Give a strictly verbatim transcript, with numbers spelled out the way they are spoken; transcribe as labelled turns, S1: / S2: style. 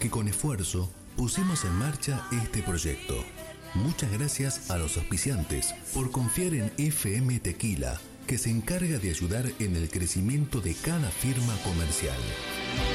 S1: que con esfuerzo pusimos en marcha este proyecto. Muchas gracias a los auspiciantes por confiar en F M Tequila, que se encarga de ayudar en el crecimiento de cada firma comercial.